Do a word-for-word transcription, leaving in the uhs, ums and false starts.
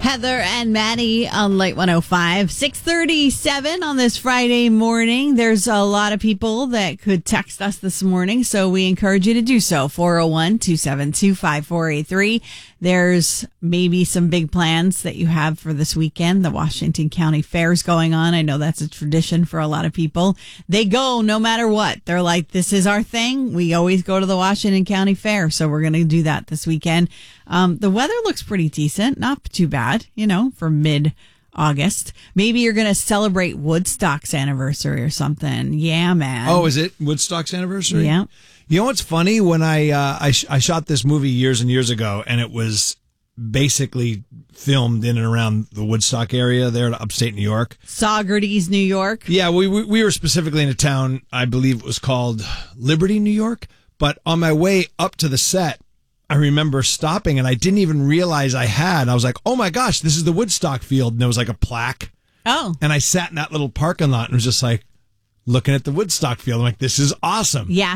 Heather and Maddie on Light one oh five. six thirty-seven on this Friday morning. There's a lot of people that could text us this morning, so we encourage you to do so. four oh one, two seven two, five four eight three. There's maybe some big plans that you have for this weekend. The Washington County Fair's going on. I know that's a tradition for a lot of people. They go no matter what. They're like, this is our thing. We always go to the Washington County Fair, so we're going to do that this weekend. Um, the weather looks pretty decent, not too bad, you know, for mid-August. Maybe you're going to celebrate Woodstock's anniversary or something. Yeah, man. Oh, is it Woodstock's anniversary? Yeah. You know what's funny? When I uh, I, sh- I shot this movie years and years ago, and it was basically filmed in and around the Woodstock area there in upstate New York. Saugerties, New York. Yeah, we, we we were specifically in a town, I believe it was called Liberty, New York. But on my way up to the set, I remember stopping, and I didn't even realize I had. I was like, oh my gosh, this is the Woodstock field. And there was like a plaque. Oh. And I sat in that little parking lot and was just like looking at the Woodstock field. I'm like, this is awesome. Yeah.